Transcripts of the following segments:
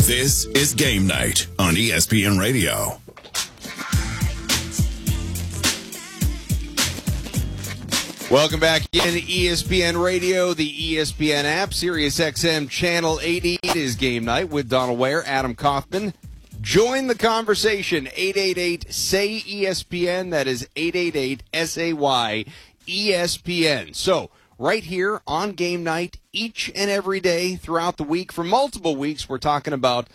This is Game Night on ESPN Radio. Welcome back in ESPN Radio, the ESPN app, Sirius XM Channel 80. It is Game Night with Donald Ware, Adam Kaufman. Join the conversation, 888-SAY-ESPN. That is 888-SAY-ESPN. So, right here on Game Night, each and every day throughout the week, for multiple weeks, we're talking about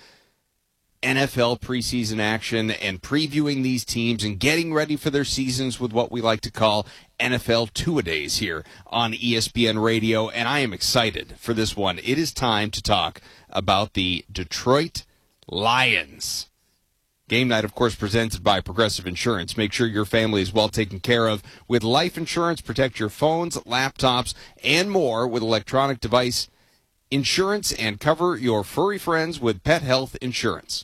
NFL preseason action and previewing these teams and getting ready for their seasons with what we like to call NFL two-a-days here on ESPN Radio, and I am excited for this one. It is time to talk about the Detroit Lions. Game Night, of course, presented by Progressive Insurance. Make sure your family is well taken care of with life insurance. Protect your phones, laptops, and more with electronic device insurance, and cover your furry friends with pet health insurance.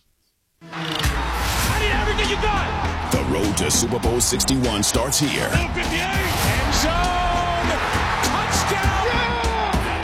I need everything you got. The road to Super Bowl 61 starts here. 58, end zone, touchdown. Yeah!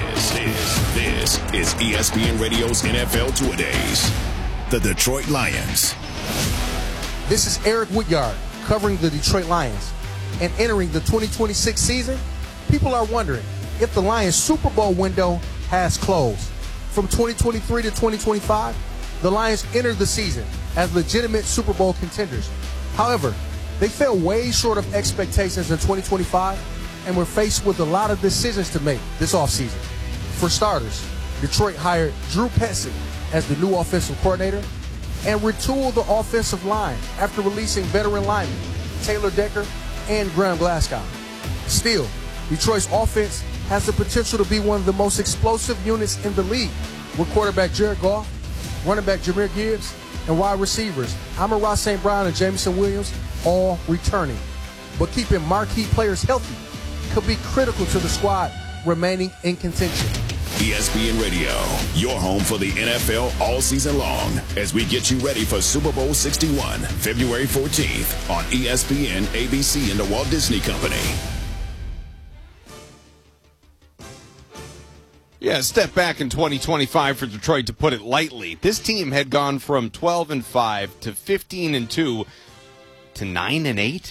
This is ESPN Radio's NFL Two-a-days. The Detroit Lions. This is Eric Woodyard covering the Detroit Lions. And entering the 2026 season, people are wondering if the Lions Super Bowl window has closed. From 2023 to 2025, the Lions entered the season as legitimate Super Bowl contenders. However, they fell way short of expectations in 2025 and were faced with a lot of decisions to make this offseason. For starters, Detroit hired Drew Petzing as the new offensive coordinator and retooled the offensive line after releasing veteran linemen Taylor Decker and Graham Glasgow. Still, Detroit's offense has the potential to be one of the most explosive units in the league, with quarterback Jared Goff, running back Jahmyr Gibbs, and wide receivers Amon-Ra St. Brown and Jameson Williams all returning. But keeping marquee players healthy could be critical to the squad remaining in contention. ESPN Radio, your home for the NFL all season long, as we get you ready for Super Bowl 61, February 14th on ESPN, ABC, and the Walt Disney Company. Yeah, step back in 2025 for Detroit, to put it lightly. This team had gone from 12-5 to 15-2 to 9-8.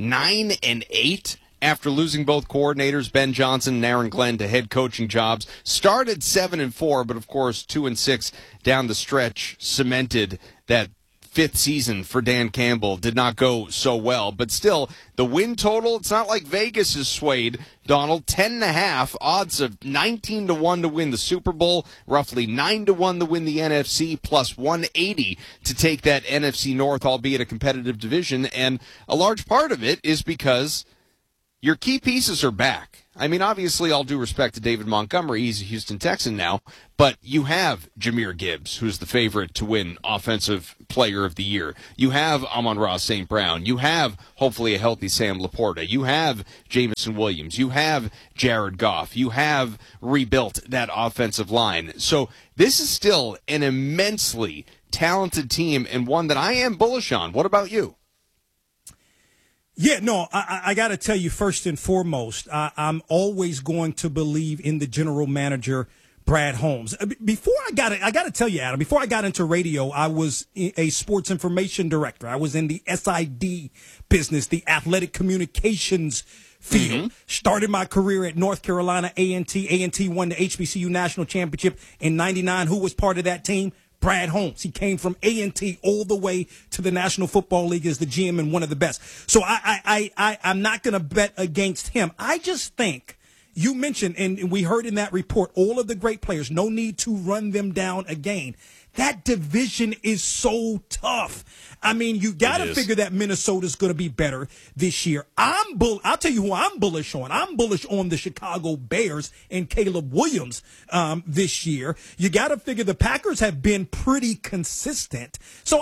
9-8 after losing both coordinators, Ben Johnson and Aaron Glenn, to head coaching jobs. Started 7-4, but of course 2-6 down the stretch cemented that fifth season for Dan Campbell. Did not go so well, but still, the win total, it's not like Vegas is swayed, Donald. 10.5, odds of 19-1 to win the Super Bowl, roughly 9-1 to win the NFC, plus 180 to take that NFC North, albeit a competitive division, and a large part of it is because your key pieces are back. I mean, obviously, all due respect to David Montgomery, he's a Houston Texan now, but you have Jahmyr Gibbs, who's the favorite to win Offensive Player of the Year. You have Amon-Ra St. Brown. You have, hopefully, a healthy Sam Laporta. You have Jameson Williams. You have Jared Goff. You have rebuilt that offensive line. So this is still an immensely talented team, and one that I am bullish on. What about you? Yeah, no, I got to tell you, first and foremost, I'm always going to believe in the general manager, Brad Holmes. Before I got to tell you, Adam, before I got into radio, I was a sports information director. I was in the SID business, the athletic communications field. Started my career at North Carolina A&T. A&T won the HBCU National Championship in '99. Who was part of that team? Brad Holmes. He came from A&T all the way to the National Football League as the GM and one of the best. So I'm not going to bet against him. I just think you mentioned, and we heard in that report, all of the great players, no need to run them down again. That division is so tough. I mean, you got to figure that Minnesota's going to be better this year. I'll tell you who I'm bullish on. I'm bullish on the Chicago Bears and Caleb Williams this year. You got to figure the Packers have been pretty consistent. So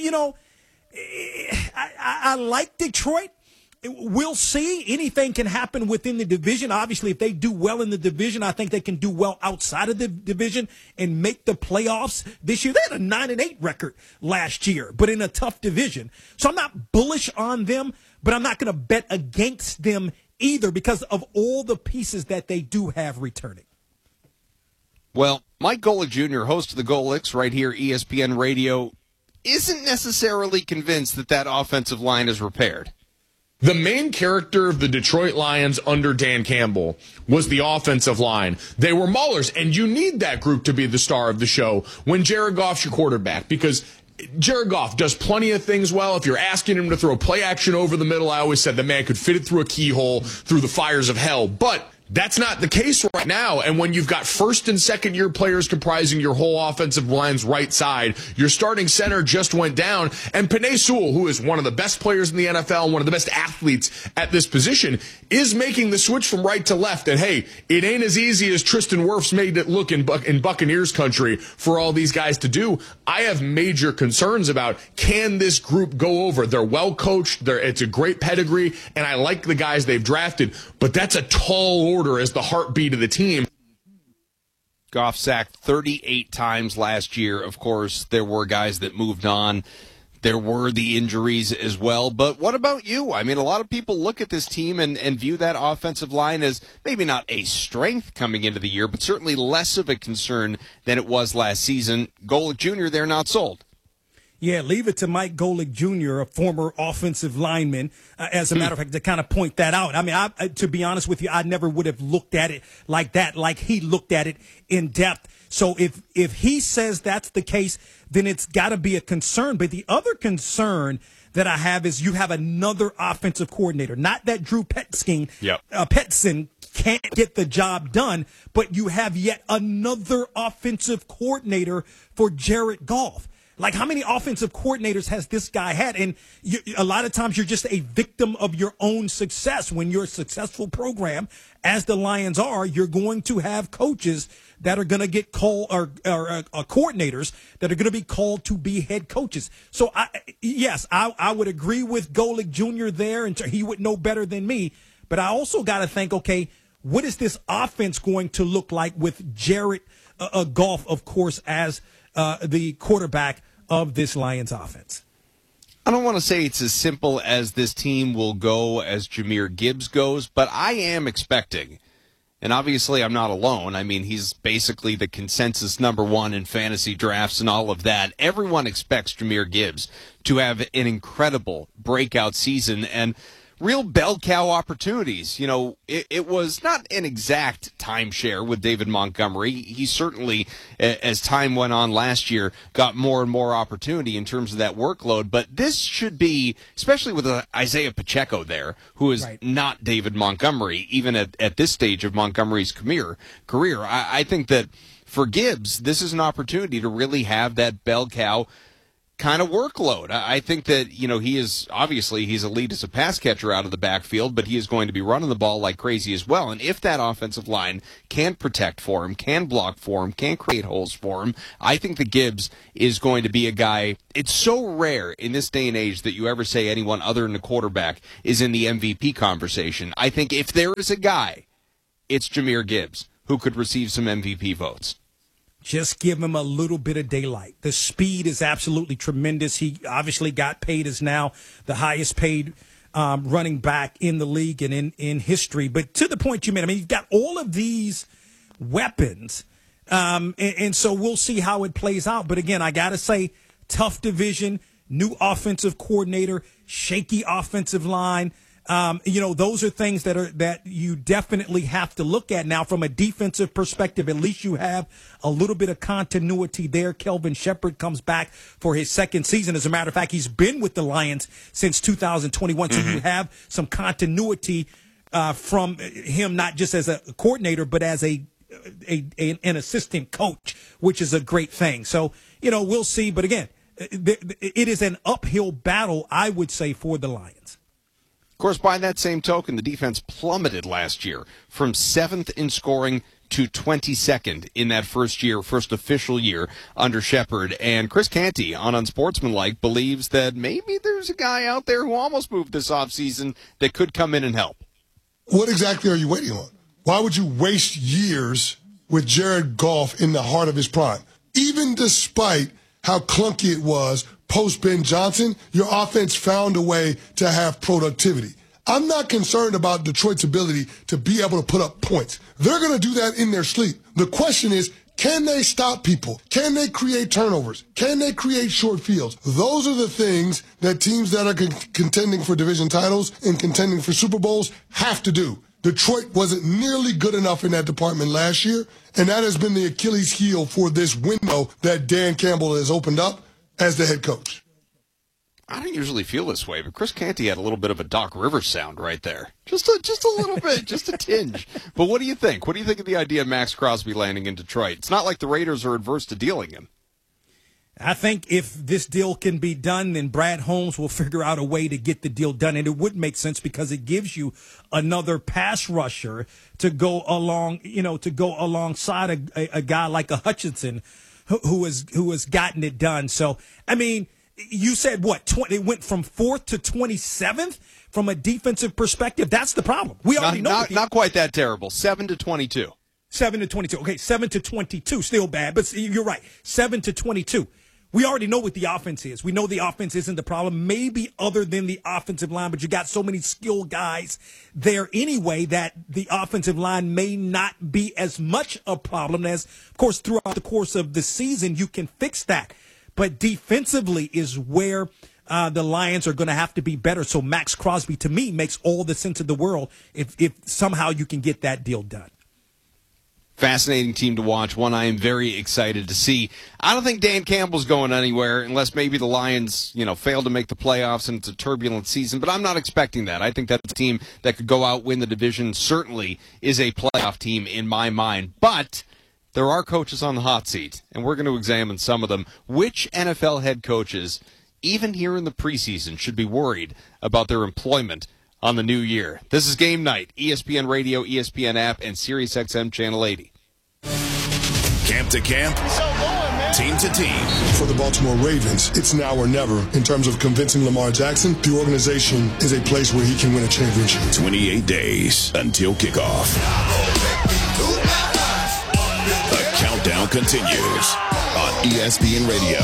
I like Detroit. We'll see. Anything can happen within the division. Obviously, if they do well in the division, I think they can do well outside of the division and make the playoffs this year. They had a 9-8 record last year, but in a tough division. So I'm not bullish on them, but I'm not going to bet against them either because of all the pieces that they do have returning. Well, Mike Golic Jr., host of the Golics right here, ESPN Radio, isn't necessarily convinced that offensive line is repaired. The main character of the Detroit Lions under Dan Campbell was the offensive line. They were maulers, and you need that group to be the star of the show when Jared Goff's your quarterback, because Jared Goff does plenty of things well. If you're asking him to throw play action over the middle, I always said the man could fit it through a keyhole, through the fires of hell. But that's not the case right now. And when you've got first and second year players comprising your whole offensive line's right side, your starting center just went down. And Penei Sewell, who is one of the best players in the NFL and one of the best athletes at this position, is making the switch from right to left. And hey, it ain't as easy as Tristan Wirfs made it look in Buccaneers country for all these guys to do. I have major concerns about, can this group go over? They're well coached. It's a great pedigree, and I like the guys they've drafted, but that's a tall order as the heartbeat of the team. Goff sacked 38 times last year. Of course, there were guys that moved on. There were the injuries as well. But what about you? I mean, a lot of people look at this team and view that offensive line as maybe not a strength coming into the year, but certainly less of a concern than it was last season. Golic Jr., they're not sold. Yeah, leave it to Mike Golic Jr., a former offensive lineman, as a matter of fact, to kind of point that out. I mean, to be honest with you, I never would have looked at it like that, like he looked at it in depth. So if he says that's the case, then it's got to be a concern. But the other concern that I have is you have another offensive coordinator. Not that Drew Petzing, Petzing can't get the job done, but you have yet another offensive coordinator for Jared Goff. Like, how many offensive coordinators has this guy had? And a lot of times you're just a victim of your own success. When you're a successful program, as the Lions are, you're going to have coaches that are going to get called, or coordinators that are going to be called to be head coaches. So, I would agree with Golic Jr. there, and he would know better than me. But I also got to think, okay, what is this offense going to look like with Jared Goff, of course, as the quarterback of this Lions offense? I don't want to say it's as simple as this team will go as Jahmyr Gibbs goes, but I am expecting, and obviously I'm not alone. I mean, he's basically the consensus number one in fantasy drafts and all of that. Everyone expects Jahmyr Gibbs to have an incredible breakout season and real bell cow opportunities. You know, it was not an exact timeshare with David Montgomery. He certainly, as time went on last year, got more and more opportunity in terms of that workload. But this should be, especially with Isaiah Pacheco there, who is not David Montgomery, even at this stage of Montgomery's career. I think that for Gibbs, this is an opportunity to really have that bell cow kind of workload. I think that, he's elite as a pass catcher out of the backfield, but he is going to be running the ball like crazy as well. And if that offensive line can protect for him, can block for him, can create holes for him, I think that Gibbs is going to be a guy. It's so rare in this day and age that you ever say anyone other than a quarterback is in the MVP conversation. I think if there is a guy, it's Jahmyr Gibbs who could receive some MVP votes. Just give him a little bit of daylight. The speed is absolutely tremendous. He obviously got paid, is now the highest paid running back in the league and in history. But to the point you made, I mean, you've got all of these weapons, and so we'll see how it plays out. But again, I got to say, tough division, new offensive coordinator, shaky offensive line. Those are things that you definitely have to look at. Now, from a defensive perspective, at least you have a little bit of continuity there. Kelvin Shepherd comes back for his second season. As a matter of fact, he's been with the Lions since 2021. So you have some continuity from him, not just as a coordinator, but as an assistant coach, which is a great thing. So, we'll see. But again, it is an uphill battle, I would say, for the Lions. Of course, by that same token, the defense plummeted last year from 7th in scoring to 22nd in that first official year under Shepherd. And Chris Canty on Unsportsmanlike believes that maybe there's a guy out there who almost moved this offseason that could come in and help. What exactly are you waiting on? Why would you waste years with Jared Goff in the heart of his prime? Even despite how clunky it was post-Ben Johnson, your offense found a way to have productivity. I'm not concerned about Detroit's ability to be able to put up points. They're going to do that in their sleep. The question is, Can they stop people? Can they create turnovers? Can they create short fields? Those are the things that teams that are contending for division titles and contending for Super Bowls have to do. Detroit wasn't nearly good enough in that department last year, and that has been the Achilles heel for this window that Dan Campbell has opened up as the head coach. I don't usually feel this way, but Chris Canty had a little bit of a Doc Rivers sound right there. Just a little bit, just a tinge. But what do you think? What do you think of the idea of Max Crosby landing in Detroit? It's not like the Raiders are adverse to dealing him. I think if this deal can be done, then Brad Holmes will figure out a way to get the deal done. And it would make sense because it gives you another pass rusher to go along, to go alongside a guy like a Hutchinson who has gotten it done. So, I mean, you said what? It went from 4th to 27th from a defensive perspective. That's the problem. We already know. Not quite that terrible. 7 to 22. 7 to 22. Okay, 7 to 22. Still bad, but you're right. 7 to 22. We already know what the offense is. We know the offense isn't the problem, maybe other than the offensive line, but you got so many skilled guys there anyway that the offensive line may not be as much a problem as, of course, throughout the course of the season, you can fix that. But defensively is where the Lions are going to have to be better. So Max Crosby, to me, makes all the sense of the world if somehow you can get that deal done. Fascinating team to watch, one I am very excited to see. I don't think Dan Campbell's going anywhere unless maybe the Lions, fail to make the playoffs and it's a turbulent season, but I'm not expecting that. I think that's a team that could go out, win the division, certainly is a playoff team in my mind. But there are coaches on the hot seat, and we're going to examine some of them. Which NFL head coaches, even here in the preseason, should be worried about their employment on the new year? This is Game Night, ESPN Radio, ESPN app, and SiriusXM Channel 80. Camp to camp, team to team. For the Baltimore Ravens, it's now or never in terms of convincing Lamar Jackson the organization is a place where he can win a championship. 28 days until kickoff. The countdown continues on ESPN Radio.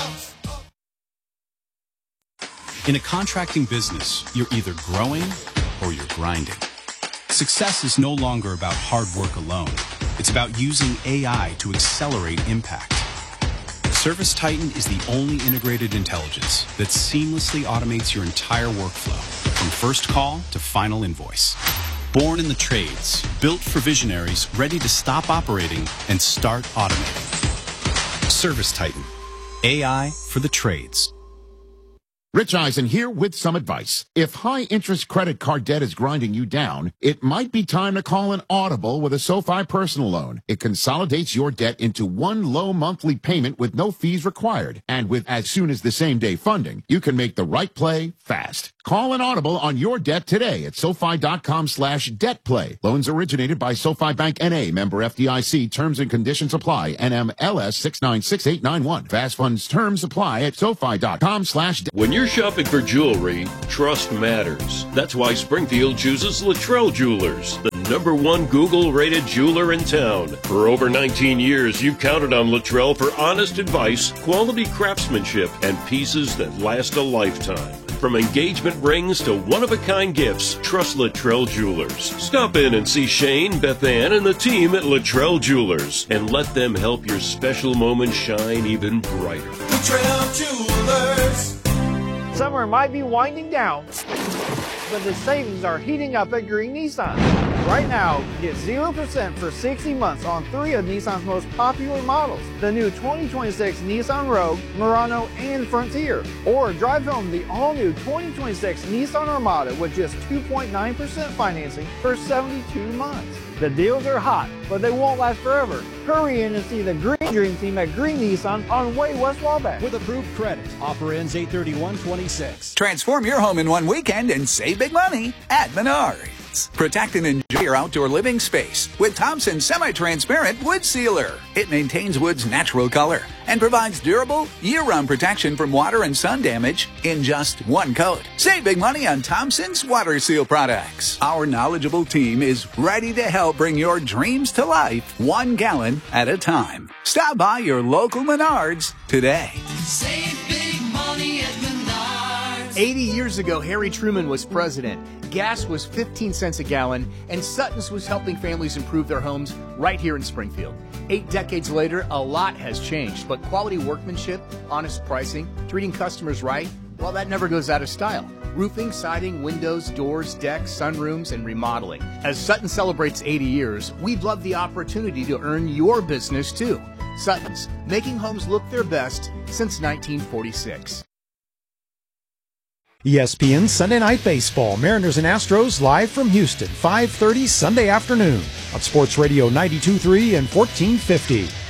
In a contracting business, you're either growing or you're grinding. Success is no longer about hard work alone. It's about using AI to accelerate impact. ServiceTitan is the only integrated intelligence that seamlessly automates your entire workflow, from first call to final invoice. Born in the trades, built for visionaries ready to stop operating and start automating. ServiceTitan, AI for the trades. Rich Eisen here with some advice. If high-interest credit card debt is grinding you down, it might be time to call an Audible with a SoFi personal loan. It consolidates your debt into one low monthly payment with no fees required. And with as soon as the same-day funding, you can make the right play fast. Call an Audible on your debt today at SoFi.com/debtplay. Loans originated by SoFi Bank N.A., member FDIC. Terms and conditions apply. NMLS 696891. Fast funds terms apply at SoFi.com/debt. When you're shopping for jewelry, trust matters. That's why Springfield chooses Luttrell Jewelers, the #1 Google-rated jeweler in town. For over 19 years, you've counted on Luttrell for honest advice, quality craftsmanship, and pieces that last a lifetime. From engagement rings to one-of-a-kind gifts, trust Luttrell Jewelers. Stop in and see Shane, Beth Ann, and the team at Luttrell Jewelers, and let them help your special moments shine even brighter. Luttrell Jewelers. Summer might be winding down, but the savings are heating up at Green Nissan. Right now, get 0% for 60 months on 3 of Nissan's most popular models. The new 2026 Nissan Rogue, Murano, and Frontier. Or drive home the all-new 2026 Nissan Armada with just 2.9% financing for 72 months. The deals are hot, but they won't last forever. Hurry in and see the Green Dream Team at Green Nissan on Way West Wabash. With approved credit. Offer ends 8/31/26. Transform your home in one weekend and save big money at Menards. Protect and enjoy your outdoor living space with Thompson Semi-Transparent Wood Sealer. It maintains wood's natural color and provides durable, year-round protection from water and sun damage in just one coat. Save big money on Thompson's Water Seal products. Our knowledgeable team is ready to help bring your dreams to life 1 gallon at a time. Stop by your local Menards today. Save big money at Menards. 80 years ago, Harry Truman was president. Gas was 15 cents a gallon, and Sutton's was helping families improve their homes right here in Springfield. 8 decades later, a lot has changed, but quality workmanship, honest pricing, treating customers right, well, that never goes out of style. Roofing, siding, windows, doors, decks, sunrooms, and remodeling. As Sutton celebrates 80 years, we'd love the opportunity to earn your business too. Sutton's, making homes look their best since 1946. ESPN Sunday Night Baseball. Mariners and Astros live from Houston, 5:30 Sunday afternoon on Sports Radio 92.3 and 1450.